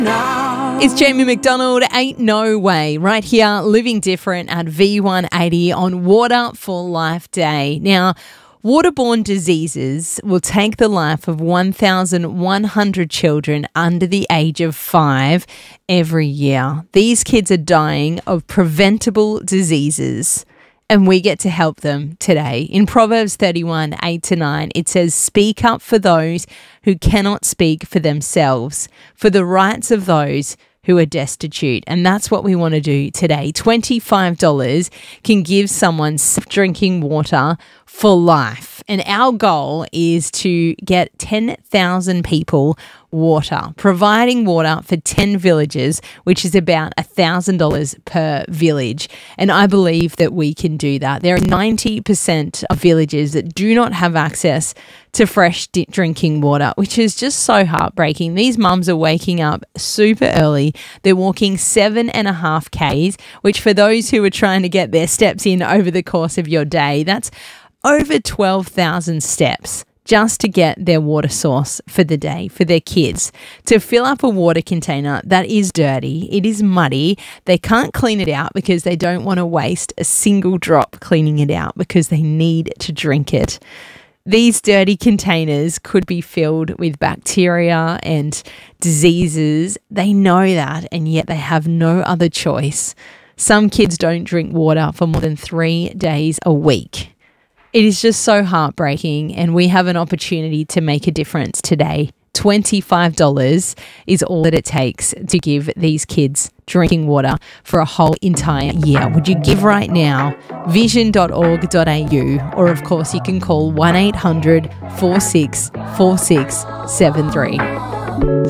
It's Jamie McDonald, Ain't No Way, right here, living different at V180 on Water for Life Day. Now, waterborne diseases will take the life of 1,100 children under the age of 5 every year. These kids are dying of preventable diseases, and we get to help them today. In Proverbs 31, 8-9, it says, "Speak up for those who cannot speak for themselves, for the rights of those who are destitute." And that's what we want to do today. $25 can give someone safe drinking water for life. And our goal is to get 10,000 people water, providing water for 10 villages, which is about $1,000 per village. And I believe that we can do that. There are 90% of villages that do not have access to fresh drinking water, which is just so heartbreaking. These mums are waking up super early. They're walking 7.5 Ks, which for those who are trying to get their steps in over the course of your day, that's over 12,000 steps just to get their water source for the day, for their kids. To fill up a water container that is dirty, it is muddy, they can't clean it out because they don't want to waste a single drop cleaning it out because they need to drink it. These dirty containers could be filled with bacteria and diseases. They know that, and yet they have no other choice. Some kids don't drink water for more than 3 days a week. It is just so heartbreaking, and we have an opportunity to make a difference today. $25 is all that it takes to give these kids drinking water for a whole entire year. Would you give right now? Vision.org.au, or of course you can call 1-800-464673.